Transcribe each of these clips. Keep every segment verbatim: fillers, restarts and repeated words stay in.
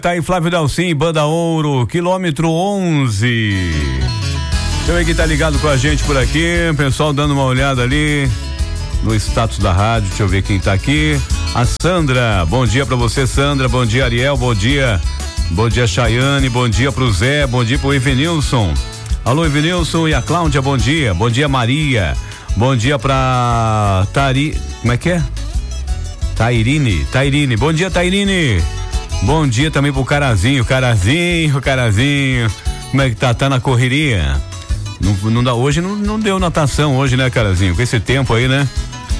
Tá aí Flávio Dalcin, Banda Ouro, quilômetro onze. Deixa eu ver quem tá ligado com a gente por aqui, pessoal dando uma olhada ali no status da rádio, deixa eu ver quem tá aqui. A Sandra, bom dia pra você, Sandra, bom dia, Ariel, bom dia, bom dia, Chayane, bom dia pro Zé, bom dia pro Evenilson. Alô, Evenilson e a Cláudia, bom dia, bom dia, Maria, bom dia pra Tari, como é que é? Tairine, Tairine, bom dia, Tairine. Bom dia também pro Carazinho, Carazinho, Carazinho, como é que tá? Tá na correria? Não, não dá, hoje não, não deu natação hoje, né, Carazinho? Com esse tempo aí, né?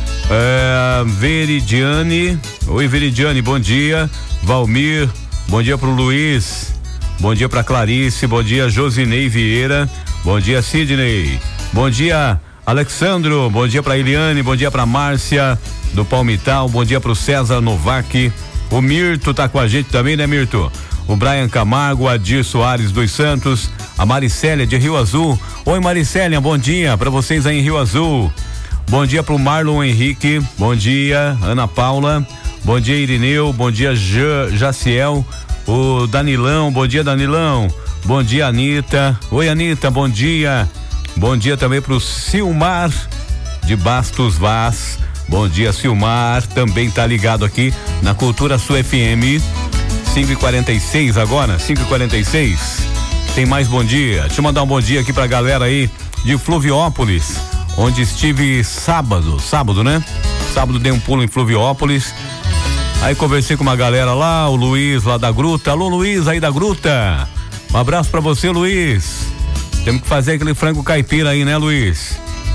É, Veridiane, oi Veridiane, bom dia. Valmir, bom dia pro Luiz, bom dia pra Clarice, bom dia Josinei Vieira, bom dia Sidney, bom dia Alexandro, bom dia pra Eliane, bom dia pra Márcia do Palmital, bom dia pro César Novak. O Mirto tá com a gente também, né, Mirto? O Brian Camargo, Adir Soares dos Santos, a Maricélia de Rio Azul. Oi, Maricélia, bom dia pra vocês aí em Rio Azul. Bom dia pro Marlon Henrique, bom dia, Ana Paula, bom dia, Irineu, bom dia, J, Jaciel, o Danilão, bom dia, Danilão, bom dia, Anitta. Oi, Anitta, bom dia. Bom dia também pro Silmar de Bastos Vaz. Bom dia, Silmar, também tá ligado aqui na Cultura Sul F M, cinco e quarenta e seis agora, cinco e quarenta e seis. Tem mais bom dia. Deixa eu mandar um bom dia aqui pra galera aí de Fluviópolis, onde estive sábado, sábado, né? Sábado dei um pulo em Fluviópolis. Aí conversei com uma galera lá, o Luiz lá da Gruta. Alô, Luiz aí da Gruta. Um abraço pra você, Luiz. Temos que fazer aquele frango caipira aí, né, Luiz?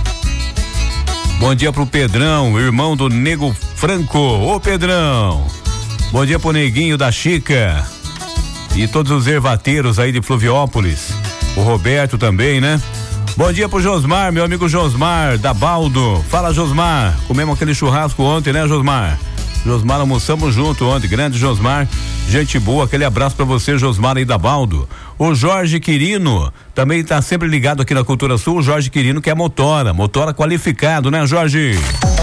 Bom dia pro Pedrão, irmão do Nego Franco. Ô, Pedrão. Bom dia pro Neguinho da Chica e todos os ervateiros aí de Fluviópolis. O Roberto também, né? Bom dia pro Josmar, meu amigo Josmar da Baldo. Fala, Josmar. Comemos aquele churrasco ontem, né, Josmar? Josmar, almoçamos junto ontem, grande Josmar, gente boa, aquele abraço pra você, Josmar aí da Baldo. O Jorge Quirino também tá sempre ligado aqui na Cultura Sul, o Jorge Quirino que é motora, motora qualificado, né, Jorge?